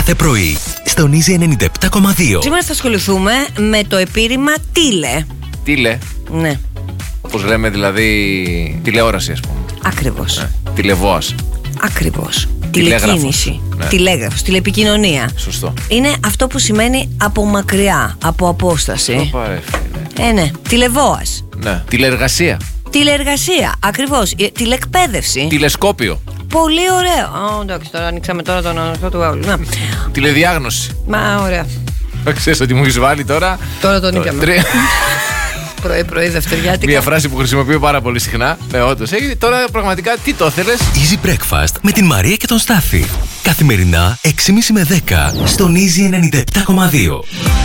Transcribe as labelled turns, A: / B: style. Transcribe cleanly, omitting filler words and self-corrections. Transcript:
A: κάθε πρωί στον Easy 97,2.
B: Σήμερα θα ασχοληθούμε με το επίρρημα τίλε.
C: Τίλε.
B: Ναι.
C: Όπως λέμε δηλαδή τηλεόραση, ας πούμε.
B: Ακριβώς.
C: Ναι. Τηλεβόας.
B: Τηλεκίνηση.
C: Ναι.
B: Τηλέγραφος. Τηλεπικοινωνία.
C: Σωστό.
B: Είναι αυτό που σημαίνει από μακριά, από απόσταση. Ναι. Τηλεβόας.
C: Ναι. Τηλεεργασία.
B: Τηλεεργασία. Ακριβώς. Τηλεκπαίδευση.
C: Τηλεσκόπιο.
B: Πολύ ωραίο. Εντάξει, τώρα ανοίξαμε τώρα τον αυτό του Γαούλου.
C: Τηλεδιάγνωση.
B: Μα ωραία.
C: Ξέρεις ότι μου έχεις βάλει τώρα.
B: Τώρα τον νίκαμε. Πρωί, δευτεριάτικα.
C: Μια φράση που χρησιμοποιώ πάρα πολύ συχνά. Ναι, όντως. Τώρα πραγματικά τι το θέλεις.
A: Easy Breakfast με την Μαρία και τον Στάφη. Καθημερινά 6.30 με 10 στον Easy 97,2.